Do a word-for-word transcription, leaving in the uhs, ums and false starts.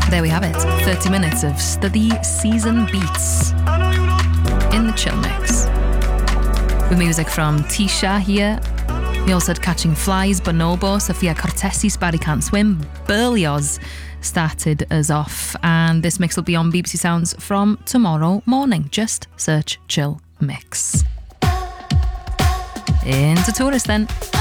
There we have it, thirty minutes of study season beats in the chill mix. With music from Tisha here. We also had Catching Flies, Bonobo, Sophia Cortesis, Barry Can't Swim, Berlioz started us off, and this mix will be on B B C Sounds from tomorrow morning. Just search Chill Mix. Into Tourist then.